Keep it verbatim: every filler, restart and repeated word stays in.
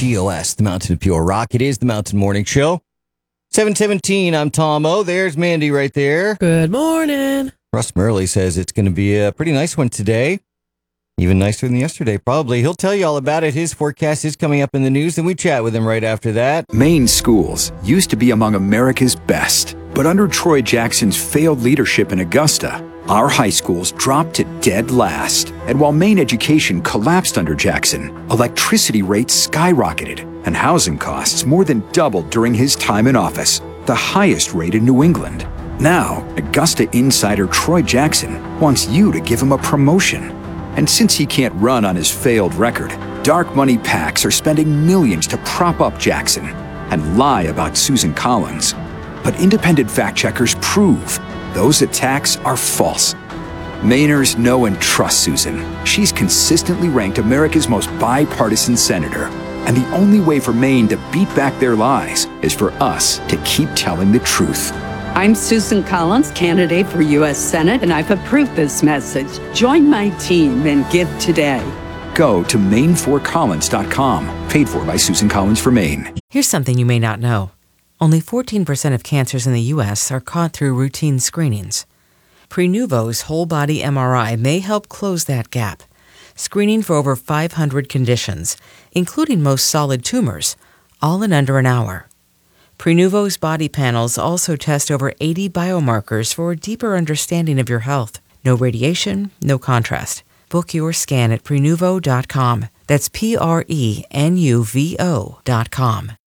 T O S, the Mountain of Pure Rock. It is the Mountain Morning Show. seven seventeen, I'm Tom O. There's Mandy right there. Good morning. Russ Murley says it's going to be a pretty nice one today. Even nicer than yesterday, probably. He'll tell you all about it. His forecast is coming up in the news, and we chat with him right after that. Maine schools used to be among America's best, but under Troy Jackson's failed leadership in Augusta, our high schools dropped to dead last. And while Maine education collapsed under Jackson, electricity rates skyrocketed, and housing costs more than doubled during his time in office, the highest rate in New England. Now, Augusta insider Troy Jackson wants you to give him a promotion. And since he can't run on his failed record, dark money PACs are spending millions to prop up Jackson and lie about Susan Collins. But independent fact checkers prove those attacks are false. Mainers know and trust Susan. She's consistently ranked America's most bipartisan senator. And the only way for Maine to beat back their lies is for us to keep telling the truth. I'm Susan Collins, candidate for U S Senate, and I've approved this message. Join my team and give today. Go to Maine for Collins dot com, paid for by Susan Collins for Maine. Here's something you may not know. Only fourteen percent of cancers in the U S are caught through routine screenings. Prenuvo's whole-body M R I may help close that gap, screening for over five hundred conditions, including most solid tumors, all in under an hour. Prenuvo's body panels also test over eighty biomarkers for a deeper understanding of your health. No radiation, no contrast. Book your scan at Prenuvo dot com. That's P R E N U V O dot com.